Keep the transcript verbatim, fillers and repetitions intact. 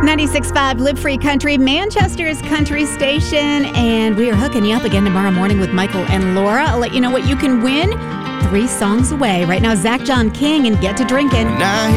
ninety-six point five Live Free Country, Manchester's country station, and we are hooking you up again tomorrow morning with Michael and Laura. I'll let you know what you can win. Three songs away. Right now, Zach John King and Get to Drinking. Now